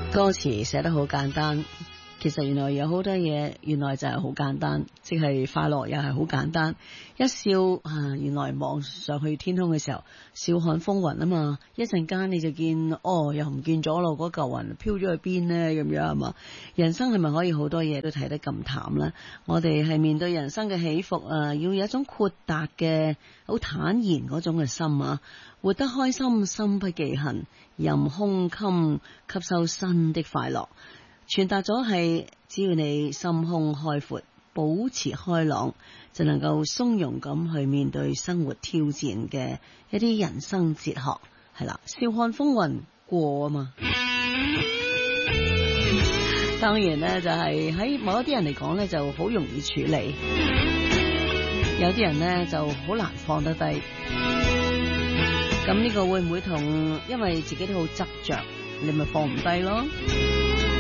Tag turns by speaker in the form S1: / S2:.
S1: 歌詞寫得好簡單，其實原來有好多嘢，原來就係好簡單，即係快樂又係好簡單。一笑原來望上去天空嘅時候，笑看風雲啊嘛，一陣間你就見又唔見咗咯，嗰嚿雲飄咗去邊呢？咁樣係嘛？人生係咪可以好多嘢都睇得咁淡呢？我哋係面對人生嘅起伏要有一種豁達嘅好坦然嗰種嘅心啊，活得開心，心不記恨，任胸襟吸收新的快樂。傳達咗係，只要你心胸開闊，保持開朗，就能夠鬆容咁去面對生活挑戰嘅一啲人生哲學。係啦，笑看風雲過啊嘛。當然呢，就係喺某一啲人嚟講呢，就好容易處理，有啲人呢就好難放得低。咁呢個會唔會同因為自己都好執着，你咪放唔低咯？